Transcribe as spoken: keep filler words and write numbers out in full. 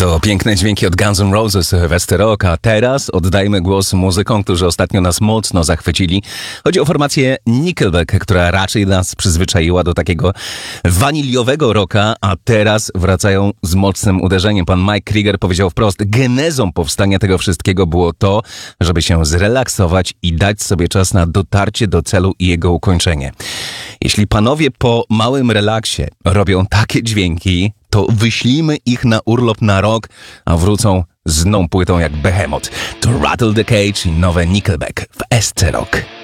To piękne dźwięki od Guns N' Roses, Wester Rock, a teraz oddajmy głos muzykom, którzy ostatnio nas mocno zachwycili. Chodzi o formację Nickelback, która raczej nas przyzwyczaiła do takiego waniliowego rocka, a teraz wracają z mocnym uderzeniem. Pan Mike Krieger powiedział wprost, genezą powstania tego wszystkiego było to, żeby się zrelaksować i dać sobie czas na dotarcie do celu i jego ukończenie. Jeśli panowie po małym relaksie robią takie dźwięki, to wyślijmy ich na urlop na rok, a wrócą z nową płytą jak Behemoth. To Rattle the Cage i nowe Nickelback w S C Rock.